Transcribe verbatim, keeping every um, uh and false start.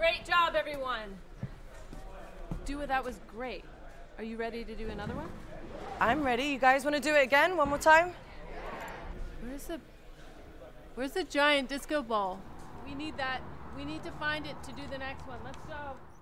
Great job, everyone. Dua, that was great. Are you ready to do another one? I'm ready. You guys want to do it again? One more time? Where's the... Where's the giant disco ball? We need that. We need to find it to do the next one. Let's go.